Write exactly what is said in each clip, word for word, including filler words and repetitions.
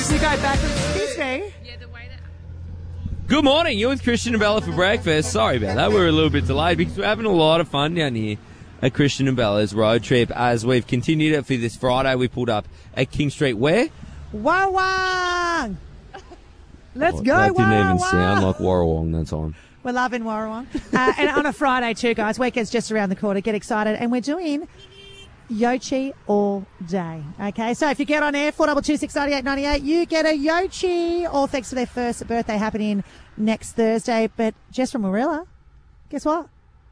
You go backwards. Excuse me. Good morning. You're with Christian and Bella for breakfast. Sorry about that. We're a little bit delayed because we're having a lot of fun down here at Christian and Bella's road trip as we've continued it for this Friday. We pulled up at King Street. Where? Warrawong. Let's Oh, go, that didn't even Warrawong. sound like Warrawong that time. We're loving Warrawong. Uh, and on a Friday too, guys. Weekend's just around the corner. Get excited. And we're doing Yochi all day. Okay, so if you get on air, four two two six nine eight nine eight, you get a Yochi. All thanks for their first birthday happening next Thursday. But Jess from Marilla, guess what?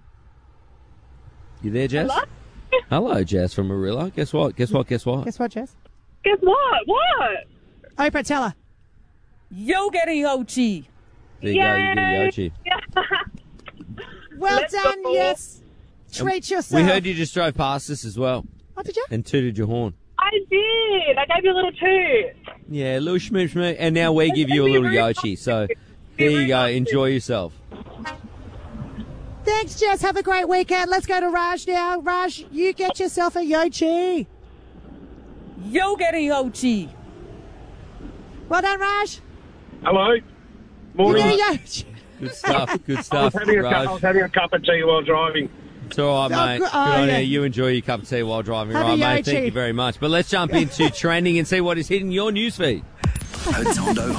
You there, Jess? Hello? Hello, Jess from Marilla. Guess what? Guess what? Guess what? Guess what, Jess? Guess what? What? Oprah, tell her. Yo get a Yochi. There you go. You get a Yochi. Well Let's done, go. yes. Treat yourself. We heard you just drove past us as well Oh, did you? and tooted your horn. I did. I gave you a little toot. Yeah, a little schmoop schmoop. And now we give you a little Yochi. So there you go. Enjoy yourself. Thanks, Jess. Have a great weekend. Let's go to Raj now. Raj, you get yourself a Yochi. Yo get a Yochi. Well done, Raj. Hello. You Morning. get a Yochi. Good stuff. Good I was, stuff, having a, cu- I was Raj. having a cup of tea while driving. It's all right, Oh, mate. good- Good oh, on yeah. you. You enjoy your cup of tea while driving. Have a Right, mate. Yochi. Thank you very much. But let's jump into trending and see what is hitting your newsfeed. Hotondo